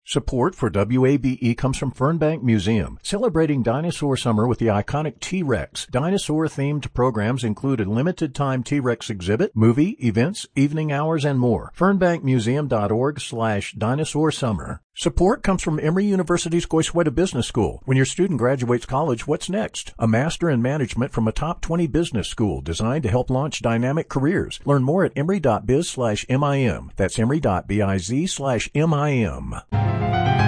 Support for WABE comes from Fernbank Museum, celebrating Dinosaur Summer with the iconic T-Rex. Dinosaur-themed programs include a limited-time T-Rex exhibit, movie, events, evening hours, and more. FernbankMuseum.org/Dinosaur Summer. Support comes from Emory University's Goizueta Business School. When your student graduates college, what's next? A Master in Management from a top 20 business school designed to help launch dynamic careers. Learn more at emory.biz/MIM. That's emory.biz/MIM.